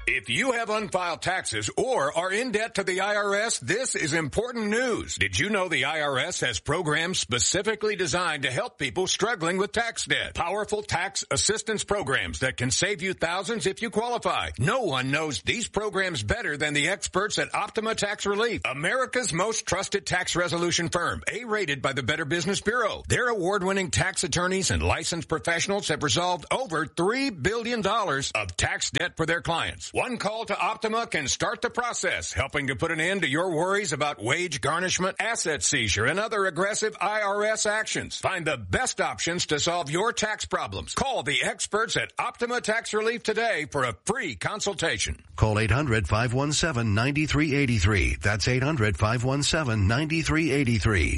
If you have unfiled taxes or are in debt to the IRS, this is important news. Did you know the IRS has programs specifically designed to help people struggling with tax debt? Powerful tax assistance programs that can save you thousands if you qualify. No one knows these programs better than the experts at Optima Tax Relief, America's most trusted tax resolution firm, A-rated by the Better Business Bureau. Their award-winning tax attorneys and licensed professionals have resolved over $3 billion of tax debt for their clients. One call to Optima can start the process, helping to put an end to your worries about wage garnishment, asset seizure, and other aggressive IRS actions. Find the best options to solve your tax problems. Call the experts at Optima Tax Relief today for a free consultation. Call 800-517-9383. That's 800-517-9383.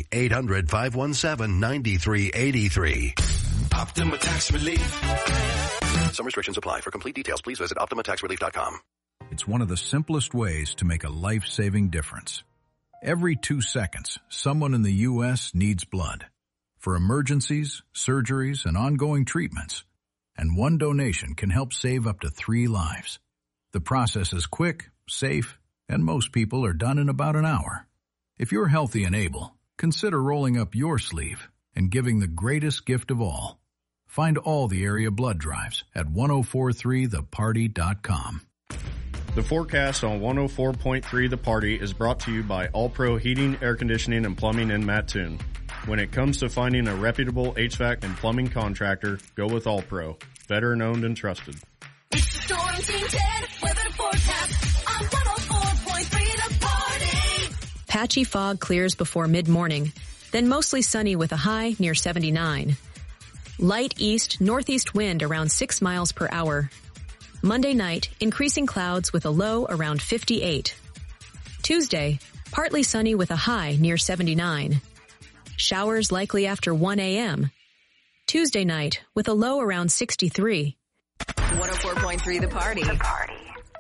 800-517-9383. Optima Tax Relief. Some restrictions apply. For complete details, please visit OptimaTaxRelief.com. It's one of the simplest ways to make a life-saving difference. Every 2 seconds, someone in the U.S. needs blood for emergencies, surgeries, and ongoing treatments. And one donation can help save up to 3 lives. The process is quick, safe, and most people are done in about an hour. If you're healthy and able, consider rolling up your sleeve and giving the greatest gift of all. Find all the area blood drives at 1043theparty.com. The forecast on 104.3 The Party is brought to you by All Pro Heating, Air Conditioning, and Plumbing in Mattoon. When it comes to finding a reputable HVAC and plumbing contractor, go with All Pro. Veteran owned and trusted. It's the Storm Team 10 weather forecast on 104.3 The Party. Patchy fog clears before mid-morning, then mostly sunny with a high near 79. Light east-northeast wind around 6 miles per hour. Monday night, increasing clouds with a low around 58. Tuesday, partly sunny with a high near 79. Showers likely after 1 a.m. Tuesday night with a low around 63. 104.3 The Party.